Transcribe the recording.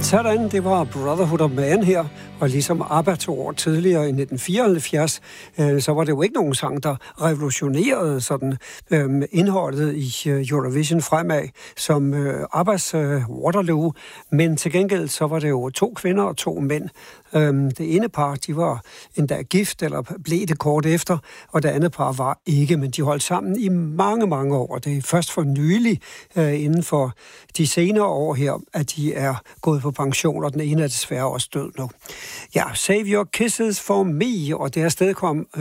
Sådan, det var Brotherhood of Man her, og ligesom ABBA 2 år tidligere i 1974, så var det jo ikke nogen sang, der revolutionerede sådan indholdet i Eurovision fremad, som ABBAs Waterloo, men til gengæld så var det jo 2 kvinder og 2 mænd. Det ene par, de var endda gift, eller blev det kort efter, og det andet par var ikke, men de holdt sammen i mange, mange år, og det er først for nylig inden for de senere år her, at de er gået på pension, og den ene er desværre også død nu. Ja, Save Your Kisses for Me, og det er afstedkom